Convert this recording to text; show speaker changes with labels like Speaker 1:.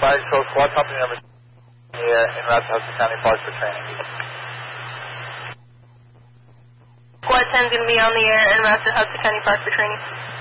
Speaker 1: Fire Control Squad Company number here in route to Hudson County Park for training.
Speaker 2: Squad 10 is going to be on the air en route to Hudson County Park for training.